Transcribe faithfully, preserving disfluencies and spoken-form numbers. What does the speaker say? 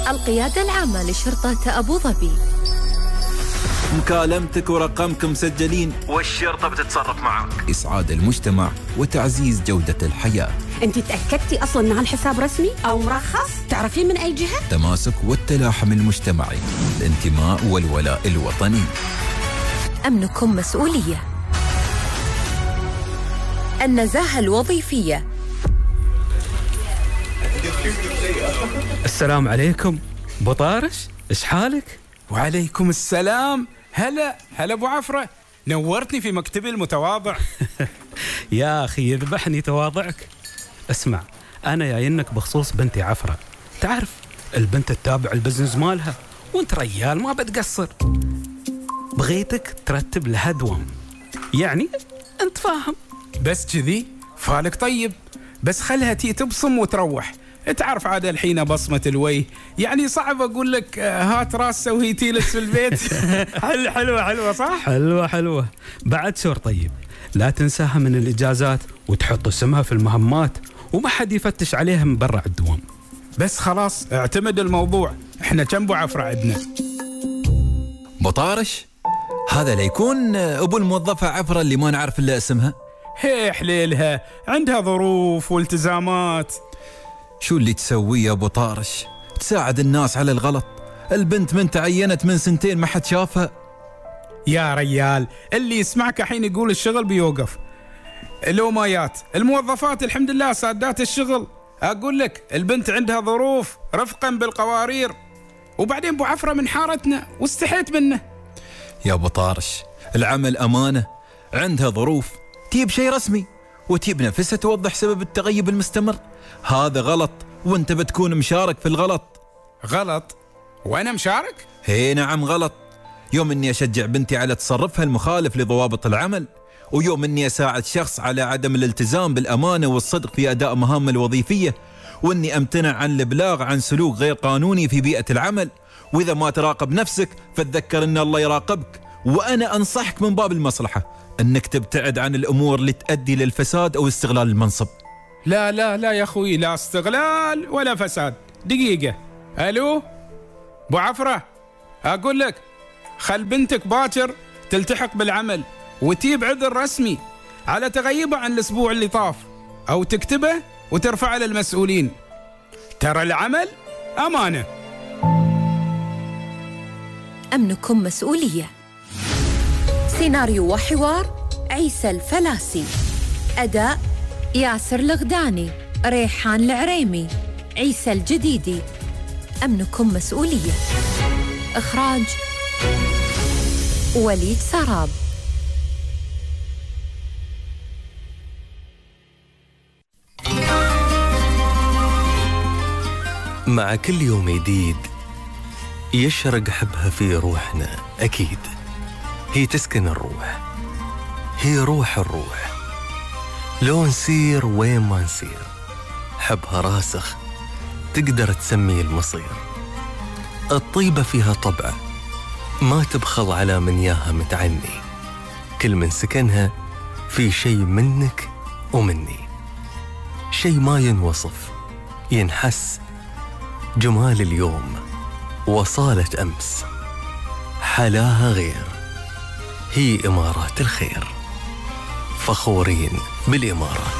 القيادة العامة لشرطة أبو ظبي. مكالمتك ورقمك مسجلين والشرطة بتتصرف معك. إسعاد المجتمع وتعزيز جودة الحياة. أنت تأكدتي أصلاً أن هالحساب رسمي أو مرخص؟ تعرفين من أي جهة؟ تماسك والتلاحم المجتمعي، الانتماء والولاء الوطني. أمنكم مسؤولية. النزاهة الوظيفية. السلام عليكم ابو طارش، ايش حالك؟ وعليكم السلام. هلا هلا ابو عفرة، نورتني في مكتبي المتواضع. يا اخي يذبحني تواضعك. اسمع، انا جاينك بخصوص بنتي عفرة. تعرف البنت تتابع البزنس مالها وانت ريال ما بتقصر. بغيتك ترتب لها دوام، يعني انت فاهم. بس كذي فالك طيب، بس خلها تي تبصم وتروح. تعرف عاد الحين بصمة الوجه، يعني صعب أقول لك هات راس سوي تيلس في البيت. حلوة حلوة حلوة صح؟ حلوة حلوة. بعد شور طيب، لا تنساها من الإجازات وتحط اسمها في المهمات وما حد يفتش عليها من برا الدوام. بس خلاص اعتمد الموضوع، احنا كم ابو عفرة عندنا؟ بطارش هذا ليكون ابو الموظفة عفرة اللي ما نعرف الا اسمها. هي حليلها عندها ظروف والتزامات. شو اللي تسويه يا ابو طارش؟ تساعد الناس على الغلط. البنت من تعينت من سنتين ما حد شافها. يا ريال اللي يسمعك الحين يقول الشغل بيوقف. لو ما يات الموظفات الحمد لله سادات الشغل. اقول لك البنت عندها ظروف رفقا بالقوارير، وبعدين ابو عفرة من حارتنا واستحيت منه. يا ابو طارش العمل امانه، عندها ظروف تجيب شيء رسمي وتجيب نفسها توضح سبب التغيب المستمر. هذا غلط وانت بتكون مشارك في الغلط. غلط؟ وانا مشارك؟ هي نعم غلط. يوم اني اشجع بنتي على تصرفها المخالف لضوابط العمل، ويوم اني اساعد شخص على عدم الالتزام بالامانه والصدق في اداء مهامه الوظيفيه، واني امتنع عن الابلاغ عن سلوك غير قانوني في بيئه العمل. واذا ما تراقب نفسك فتذكر ان الله يراقبك. وانا انصحك من باب المصلحه انك تبتعد عن الامور اللي تؤدي للفساد او استغلال المنصب. لا لا لا يا اخوي، لا استغلال ولا فساد. دقيقه، الو ابو عفرة، اقول لك خل بنتك باكر تلتحق بالعمل وتجيب عذر رسمي على تغيبه عن الاسبوع اللي طاف، او تكتبه وترفعه للمسؤولين. ترى العمل امانه. أمنكم مسؤولية. سيناريو وحوار عيسى الفلاسي. أداء ياسر الغداني، ريحان العريمي، عيسى الجديدي. أمنكم مسؤولية. إخراج وليد سراب. مع كل يوم جديد يشرق حبها في روحنا. أكيد هي تسكن الروح، هي روح الروح. لو نسير وين ما نسير حبها راسخ، تقدر تسمي المصير. الطيبة فيها طبع ما تبخل على من ياها متعني. كل من سكنها في شيء منك ومني، شيء ما ينوصف ينحس. جمال اليوم وصالة أمس، حلاها غير. هي إمارات الخير، فخورين بالإمارات.